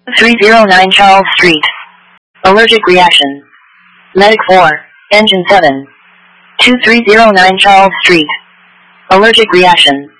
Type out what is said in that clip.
309 Charles Street. Allergic reaction. Medic 4, Engine 7. 2309 Charles Street. Allergic reaction.